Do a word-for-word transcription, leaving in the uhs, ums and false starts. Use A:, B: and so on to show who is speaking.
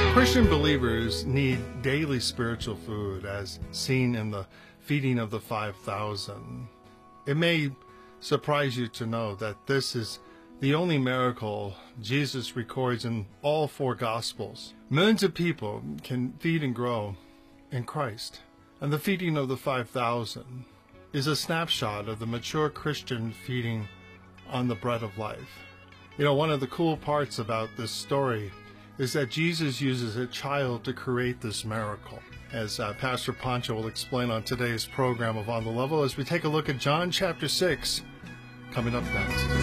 A: Christian believers need daily spiritual food, as seen in the feeding of the five thousand. It may surprise you to know that this is the only miracle Jesus records in all four Gospels. Millions of people can feed and grow in Christ. And the feeding of the five thousand is a snapshot of the mature Christian feeding on the bread of life. You know, one of the cool parts about this story is that Jesus uses a child to create this miracle, as uh, Pastor Pancho will explain on today's program of On the Level, as we take a look at John chapter six, coming up next.